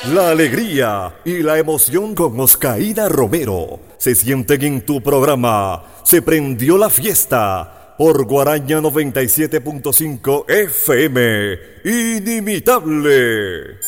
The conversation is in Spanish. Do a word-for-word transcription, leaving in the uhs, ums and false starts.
La alegría y la emoción con Oscarina Romero se sienten en tu programa Se Prendió la Fiesta por Guaraña noventa y siete punto cinco F M. Inimitable.